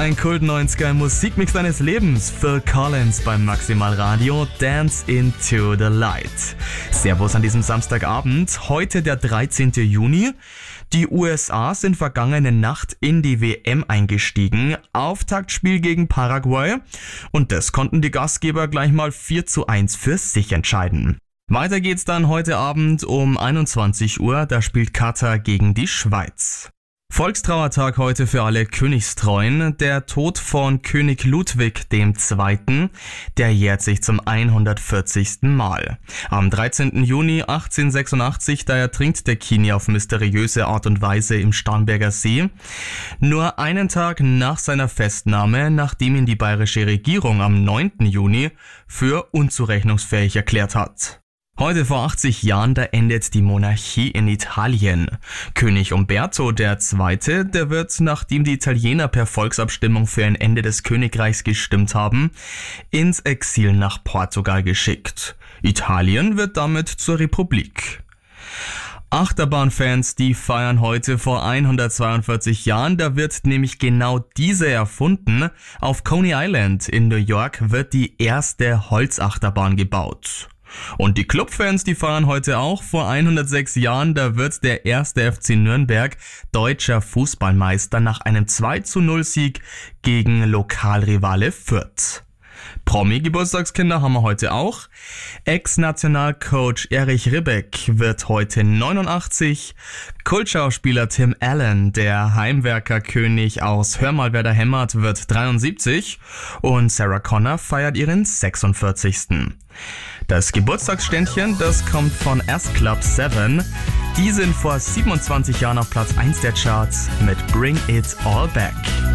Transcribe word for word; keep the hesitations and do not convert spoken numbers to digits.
Ein Kult neunziger Musikmix deines Lebens. Phil Collins beim Maximal Radio. Dance into the Light. Servus an diesem Samstagabend. Heute der dreizehnten Juni. Die U S A sind vergangene Nacht in die W M eingestiegen. Auftaktspiel gegen Paraguay. Und das konnten die Gastgeber gleich mal vier zu eins für sich entscheiden. Weiter geht's dann heute Abend um einundzwanzig Uhr. Da spielt Katar gegen die Schweiz. Volkstrauertag heute für alle Königstreuen. Der Tod von König Ludwig der Zweite., der jährt sich zum hundertvierzigsten Mal. Am dreizehnten Juni achtzehnhundertsechsundachtzig, da ertrinkt der Kini auf mysteriöse Art und Weise im Starnberger See. Nur einen Tag nach seiner Festnahme, nachdem ihn die bayerische Regierung am neunten Juni für unzurechnungsfähig erklärt hat. Heute vor achtzig Jahren, da endet die Monarchie in Italien. König Umberto der Zweite., der wird, nachdem die Italiener per Volksabstimmung für ein Ende des Königreichs gestimmt haben, ins Exil nach Portugal geschickt. Italien wird damit zur Republik. Achterbahnfans, die feiern heute vor hundertzweiundvierzig Jahren, da wird nämlich genau diese erfunden. Auf Coney Island in New York wird die erste Holzachterbahn gebaut. Und die Clubfans, die feiern heute auch. Vor hundertsechs Jahren, da wird der erste F C Nürnberg deutscher Fußballmeister nach einem zwei zu null Sieg gegen Lokalrivale Fürth. Promi-Geburtstagskinder haben wir heute auch. Ex-Nationalcoach Erich Ribbeck wird heute neunundachtzig. Kultschauspieler Tim Allen, der Heimwerkerkönig aus Hör mal, wer da hämmert, wird dreiundsiebzig. Und Sarah Connor feiert ihren sechsundvierzigsten. Das Geburtstagsständchen, das kommt von S-Club sieben. Die sind vor siebenundzwanzig Jahren auf Platz eins der Charts mit Bring It All Back.